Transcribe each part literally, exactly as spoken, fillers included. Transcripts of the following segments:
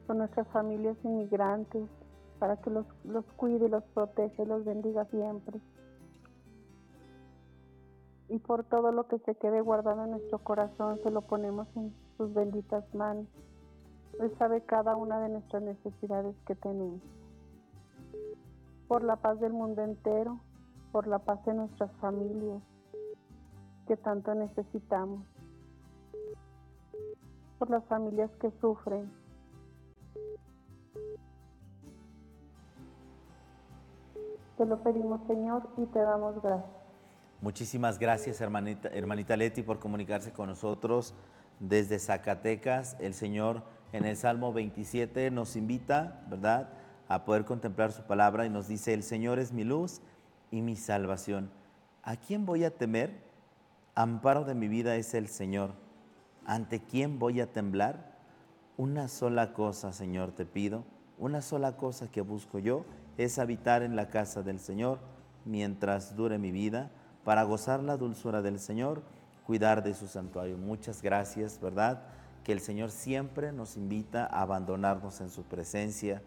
por nuestras familias inmigrantes, para que los, los cuide, los protege, los bendiga siempre. Y por todo lo que se quede guardado en nuestro corazón, se lo ponemos en sus benditas manos. Él sabe cada una de nuestras necesidades que tenemos. Por la paz del mundo entero, por la paz de nuestras familias, que tanto necesitamos. Por las familias que sufren. Te lo pedimos, Señor, y te damos gracias. Muchísimas gracias, hermanita, hermanita Leti, por comunicarse con nosotros desde Zacatecas. El Señor en el Salmo veintisiete nos invita, ¿verdad?, a poder contemplar su palabra y nos dice: el Señor es mi luz y mi salvación. ¿A quién voy a temer? Amparo de mi vida es el Señor. ¿Ante quién voy a temblar? Una sola cosa, Señor, te pido, una sola cosa que busco yo, es habitar en la casa del Señor mientras dure mi vida, para gozar la dulzura del Señor, cuidar de su santuario. Muchas gracias, ¿verdad? Que el Señor siempre nos invita a abandonarnos en su presencia,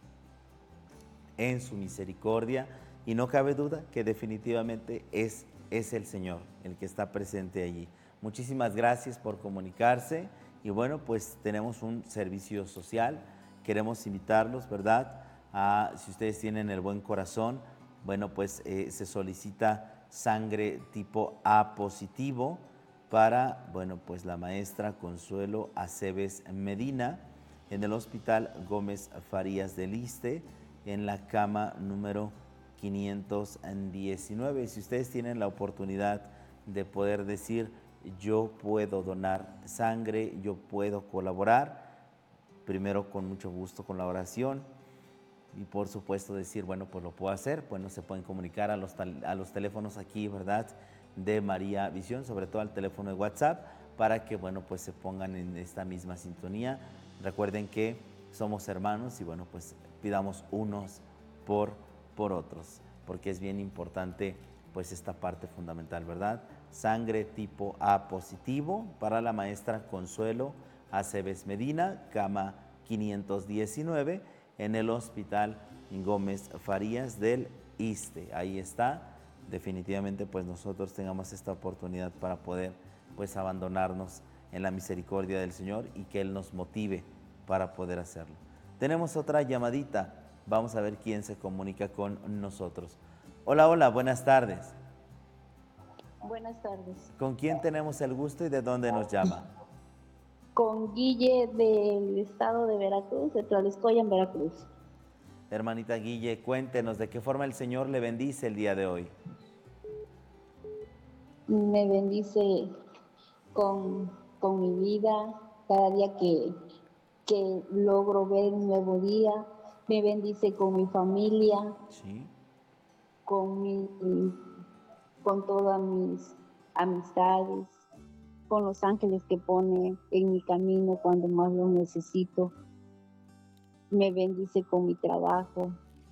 en su misericordia, y no cabe duda que definitivamente es, es el Señor el que está presente allí. Muchísimas gracias por comunicarse, y bueno, pues tenemos un servicio social. Queremos invitarlos, ¿verdad?, a, si ustedes tienen el buen corazón, bueno, pues eh, se solicita sangre tipo A positivo para, bueno, pues la maestra Consuelo Aceves Medina en el Hospital Gómez Farías del Iste, en la cama número quinientos diecinueve. Si ustedes tienen la oportunidad de poder decir: yo puedo donar sangre, yo puedo colaborar, primero con mucho gusto con la oración, y por supuesto decir, bueno, pues lo puedo hacer. Bueno, se pueden comunicar a los, a los teléfonos aquí, ¿verdad?, de María Visión, sobre todo al teléfono de WhatsApp, para que, bueno, pues se pongan en esta misma sintonía. Recuerden que somos hermanos y, bueno, pues pidamos unos por, por otros, porque es bien importante, pues, esta parte fundamental, ¿verdad? Sangre tipo A positivo para la maestra Consuelo Aceves Medina, cama quinientos diecinueve, en el Hospital Gómez Farías del Iste. Ahí está. Definitivamente, pues nosotros tengamos esta oportunidad para poder, pues, abandonarnos en la misericordia del Señor, y que Él nos motive para poder hacerlo. Tenemos otra llamadita. Vamos a ver quién se comunica con nosotros. Hola, hola, buenas tardes. Buenas tardes. ¿Con quién tenemos el gusto y de dónde nos llama? Con Guille, del estado de Veracruz, de Tlalescoya, en Veracruz. Hermanita Guille, cuéntenos de qué forma el Señor le bendice el día de hoy. Me bendice con, con mi vida, cada día que, que logro ver un nuevo día. Me bendice con mi familia, Sí. con, mi, con todas mis amistades, con los ángeles que pone en mi camino cuando más lo necesito. Me bendice con mi trabajo.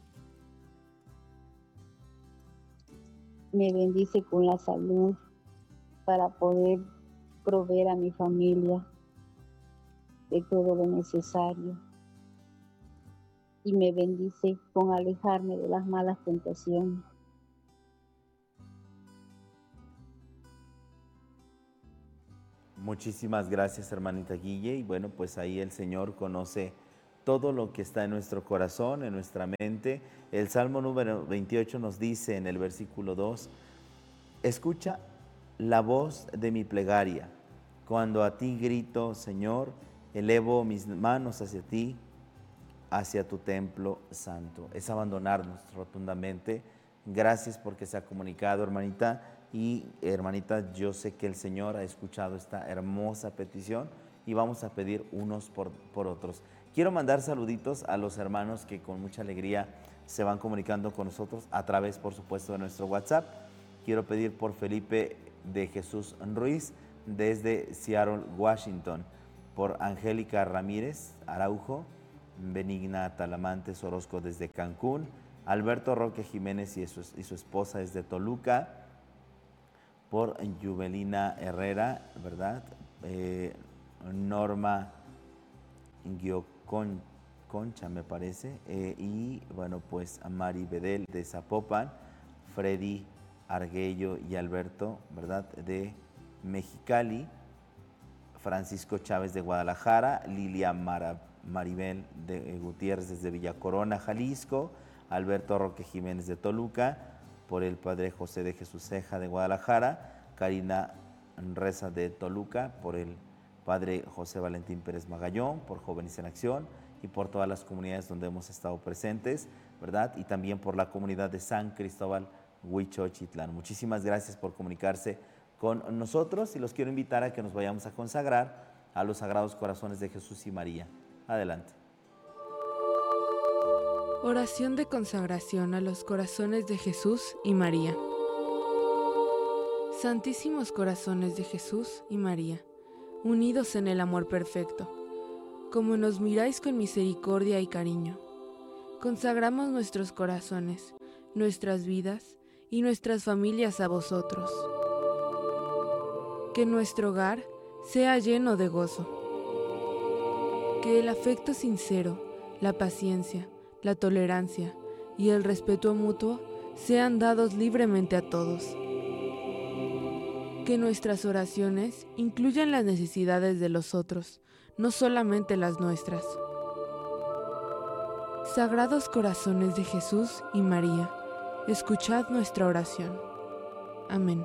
Me bendice con la salud para poder proveer a mi familia de todo lo necesario. Y me bendice con alejarme de las malas tentaciones. Muchísimas gracias, hermanita Guille. Y bueno, pues ahí el Señor conoce todo lo que está en nuestro corazón, en nuestra mente. El Salmo número veintiocho nos dice en el versículo dos: escucha la voz de mi plegaria. Cuando a ti grito, Señor, elevo mis manos hacia ti, hacia tu templo santo. Es abandonarnos rotundamente. Gracias porque se ha comunicado, hermanita. Y hermanita, yo sé que el Señor ha escuchado esta hermosa petición, y vamos a pedir unos por, por otros. Quiero mandar saluditos a los hermanos que con mucha alegría se van comunicando con nosotros a través, por supuesto, de nuestro WhatsApp. Quiero pedir por Felipe de Jesús Ruiz desde Seattle, Washington, por Angélica Ramírez Araujo, Benigna Talamantes Orozco desde Cancún, Alberto Roque Jiménez y su, y su esposa desde Toluca, por Yuvelina Herrera, ¿verdad? Eh, Norma Guiocon, Concha, me parece, eh, y bueno, pues a Mari Bedel de Zapopan, Freddy Arguello y Alberto, ¿verdad?, de Mexicali, Francisco Chávez de Guadalajara, Lilia Mara, Maribel de Gutiérrez desde Villa Corona, Jalisco, Alberto Roque Jiménez de Toluca, por el padre José de Jesús Ceja de Guadalajara, Karina Reza de Toluca, por el padre José Valentín Pérez Magallón, por Jóvenes en Acción y por todas las comunidades donde hemos estado presentes, ¿verdad? Y también por la comunidad de San Cristóbal Huichochitlán. Muchísimas gracias por comunicarse con nosotros y los quiero invitar a que nos vayamos a consagrar a los Sagrados Corazones de Jesús y María. Adelante. Oración de consagración a los corazones de Jesús y María. Santísimos corazones de Jesús y María, unidos en el amor perfecto, como nos miráis con misericordia y cariño, consagramos nuestros corazones, nuestras vidas y nuestras familias a vosotros. Que nuestro hogar sea lleno de gozo. Que el afecto sincero, la paciencia, la tolerancia y el respeto mutuo sean dados libremente a todos. Que nuestras oraciones incluyan las necesidades de los otros, no solamente las nuestras. Sagrados corazones de Jesús y María, escuchad nuestra oración. Amén.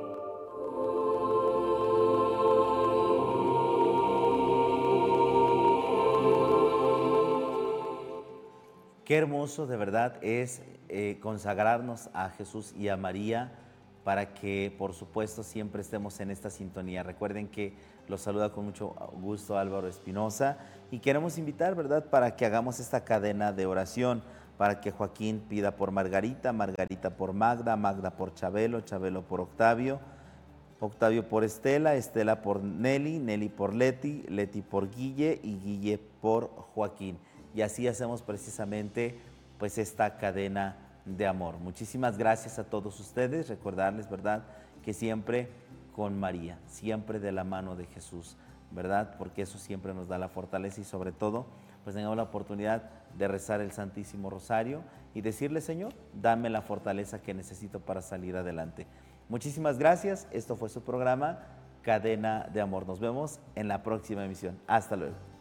Qué hermoso de verdad es eh, consagrarnos a Jesús y a María para que, por supuesto, siempre estemos en esta sintonía. Recuerden que los saluda con mucho gusto Álvaro Espinosa y queremos invitar, ¿verdad?, para que hagamos esta cadena de oración, para que Joaquín pida por Margarita, Margarita por Magda, Magda por Chabelo, Chabelo por Octavio, Octavio por Estela, Estela por Nelly, Nelly por Leti, Leti por Guille y Guille por Joaquín. Y así hacemos precisamente pues esta cadena de amor. Muchísimas gracias a todos ustedes. Recordarles, ¿verdad?, que siempre con María, siempre de la mano de Jesús, ¿verdad? Porque eso siempre nos da la fortaleza y sobre todo, pues tengamos la oportunidad de rezar el Santísimo Rosario y decirle, Señor, dame la fortaleza que necesito para salir adelante. Muchísimas gracias. Esto fue su programa Cadena de Amor. Nos vemos en la próxima emisión. Hasta luego.